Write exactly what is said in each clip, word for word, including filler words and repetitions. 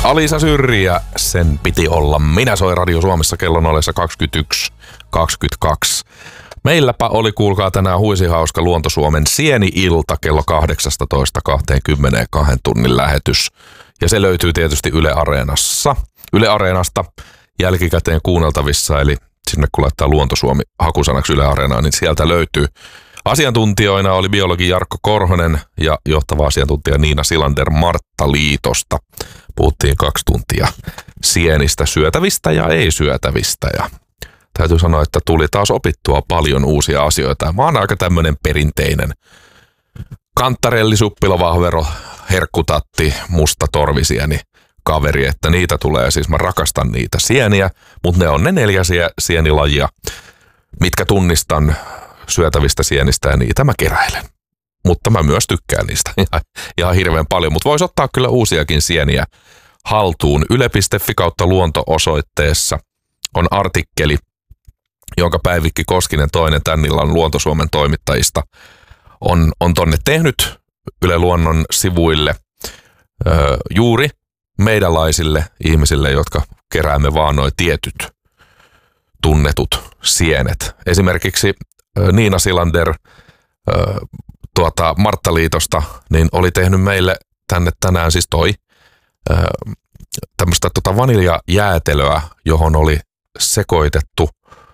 Alisa Syrji ja sen piti olla Minä soi Radio Suomessa kellon ollessa kaksikymmentäyksi kaksikymmentäkaksi. Meilläpä oli, kuulkaa, tänään huisi hauska Luonto-Suomen Sieni-ilta kello kahdeksastatoista kaksikymmentäkaksi tunnin lähetys. Ja se löytyy tietysti Yle Areenassa. Yle Areenasta jälkikäteen kuunneltavissa, eli sinne kun laittaa Luonto-Suomi hakusanaksi Yle Areenaan, niin sieltä löytyy. Asiantuntijoina oli biologi Jarkko Korhonen ja johtava asiantuntija Niina Silander Marttaliitosta. Puhuttiin kaksi tuntia sienistä, syötävistä ja ei-syötävistä. Ja täytyy sanoa, että tuli taas opittua paljon uusia asioita. Mä oon aika tämmönen perinteinen kantarelli, suppilovahvero, herkkutatti, musta torvisieni kaveri, että niitä tulee, siis mä rakastan niitä sieniä, mutta ne on ne neljä sienilajia, mitkä tunnistan syötävistä sienistä ja niitä mä keräilen. Mutta mä myös tykkään niistä ihan, ihan hirveän paljon, mutta vois ottaa kyllä uusiakin sieniä haltuun. Yle piste fi kautta luonto-osoitteessa on artikkeli, jonka Päivikki Koskinen, toinen tän illan Luonto-Suomen toimittajista, on, on tonne tehnyt Yle Luonnon sivuille ö, juuri meidänlaisille ihmisille, jotka keräämme vaan noi tietyt tunnetut sienet. Esimerkiksi ö, Niina Silander ö, tuota, Marttaliitosta niin oli tehnyt meille tänne tänään siis toi ö, tämmöistä tota vaniljajäätelöä, johon oli sekoitettu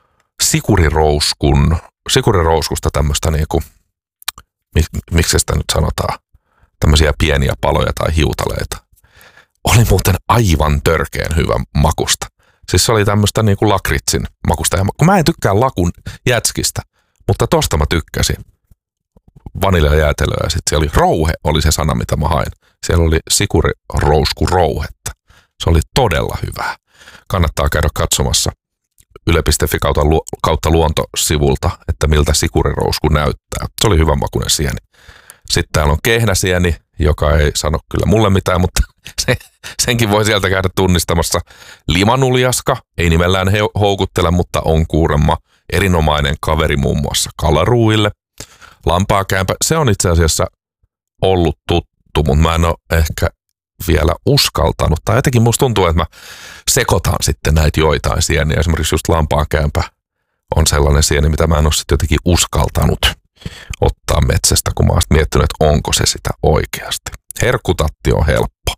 sikurirouskun, sikurirouskusta tämmöistä niinku, mik, miksi sitä nyt sanotaan, tämmöisiä pieniä paloja tai hiutaleita. Oli muuten aivan törkeän hyvän makusta. Siis se oli tämmöistä niinku lakritsin makusta. Ja kun mä en tykkää lakun jätskistä, mutta tosta mä tykkäsin. Vaniljajäätelöä ja sitten siellä oli rouhe, oli se sana mitä mä hain. Siellä oli sikurirouskurouhetta. Se oli todella hyvää. Kannattaa käydä katsomassa yle piste fi kautta, kautta luonto-sivulta, että miltä sikurirousku näyttää. Se oli hyvän makuinen sieni. Sitten täällä on kehnäsieni, joka ei sano kyllä mulle mitään, mutta se, senkin voi sieltä käydä tunnistamassa. Limanuljaska, ei nimellään he, houkuttele, mutta on kuulemma erinomainen kaveri muun muassa kalaruuille. Lampaakämpä, se on itse asiassa ollut tuttu, mutta mä en ole ehkä vielä uskaltanut. Tai jotenkin musta tuntuu, että mä sekoitan sitten näitä joitain sieniä. Esimerkiksi just lampaakämpä on sellainen sieni, mitä mä en ole sitten jotenkin uskaltanut ottaa metsästä, kun mä oon miettinyt, että onko se sitä oikeasti. Herkkutatti on helppo.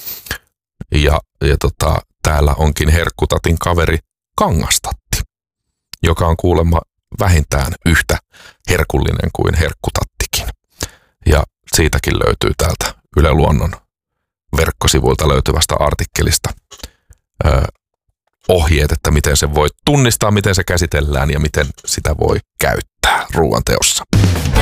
Ja, ja tota, täällä onkin herkkutatin kaveri kangastatti, joka on kuulemma vähintään yhtä herkullinen kuin herkkutattikin. Ja siitäkin löytyy täältä Yle Luonnon verkkosivuilta löytyvästä artikkelista ö, ohjeet, että miten se voi tunnistaa, miten se käsitellään ja miten sitä voi käyttää ruoanteossa.